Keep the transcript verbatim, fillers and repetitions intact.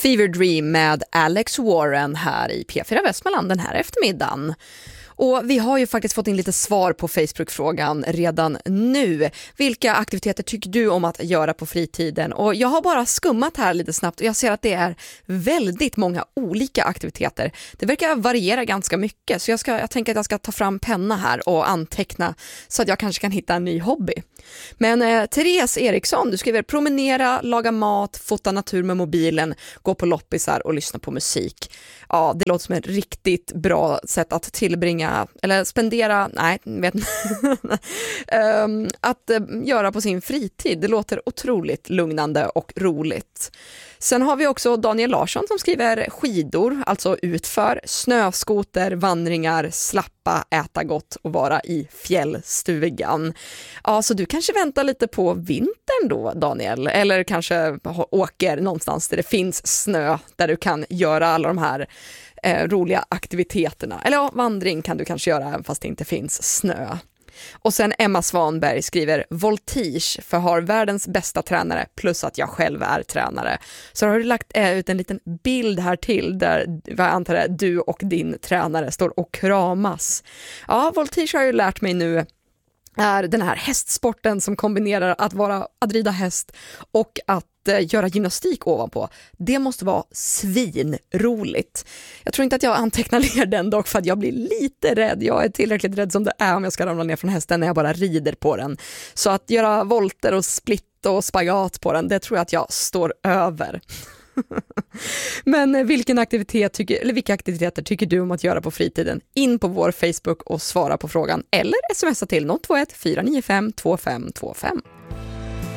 Fever Dream med Alex Warren här i P fyra Västmanland den här eftermiddagen. Och vi har ju faktiskt fått in lite svar på Facebook-frågan redan nu. Vilka aktiviteter tycker du om att göra på fritiden? Och jag har bara skummat här lite snabbt och jag ser att det är väldigt många olika aktiviteter. Det verkar variera ganska mycket, så jag, ska, jag tänker att jag ska ta fram penna här och anteckna så att jag kanske kan hitta en ny hobby. Men eh, Therese Eriksson, du skriver promenera, laga mat, fota natur med mobilen, gå på loppisar och lyssna på musik. Ja, det låter som ett riktigt bra sätt att tillbringa, eller spendera, nej, vet inte. um, att uh, göra på sin fritid. Det låter otroligt lugnande och roligt. Sen har vi också Daniel Larsson som skriver skidor, alltså utför, snöskoter, vandringar, slappa, äta gott och vara i fjällstugan. Ja, så du kanske väntar lite på vintern då, Daniel, eller kanske åker någonstans där det finns snö, där du kan göra alla de här eh, roliga aktiviteterna. Eller ja, vandring kan du kanske göra även fast det inte finns snö. Och sen Emma Svanberg skriver voltige, för har världens bästa tränare plus att jag själv är tränare. Så har du lagt ut en liten bild här till där vad jag antar är du och din tränare står och kramas. Ja, voltige har jag ju lärt mig nu är den här hästsporten som kombinerar att vara att rida häst och att eh, göra gymnastik ovanpå. Det måste vara svinroligt. Jag tror inte att jag antecknar ner den dock, för att jag blir lite rädd. Jag är tillräckligt rädd som det är om jag ska ramla ner från hästen när jag bara rider på den. Så att göra volter och split och spagat på den, det tror jag att jag står över. Men vilken aktivitet tycker, eller vilka aktiviteter tycker du om att göra på fritiden? In på vår Facebook och svara på frågan eller smsa till noll två ett fyra nio fem två fem två fem.